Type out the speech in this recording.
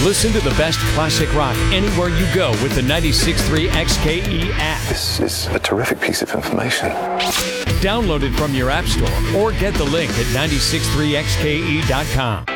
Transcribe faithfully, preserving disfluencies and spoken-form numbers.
Listen to the best classic rock anywhere you go with the ninety-six point three X K E app. This is a terrific piece of information. Download it from your app store or get the link at nine six three X K E dot com.